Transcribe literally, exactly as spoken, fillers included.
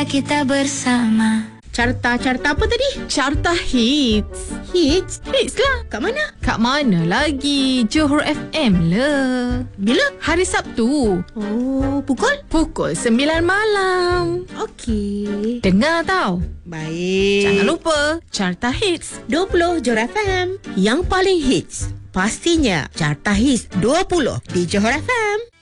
Kita bersama. Carta-carta apa tadi? Carta Hits. Hits? Hits lah. Kat mana? Kat mana lagi? Johor F M lah. Bila? Hari Sabtu. Oh, pukul? Pukul sembilan malam. Okey. Dengar tau. Baik. Jangan lupa Carta Hits dua puluh Johor F M. Yang paling hits. Pastinya Carta Hits dua puluh di Johor F M.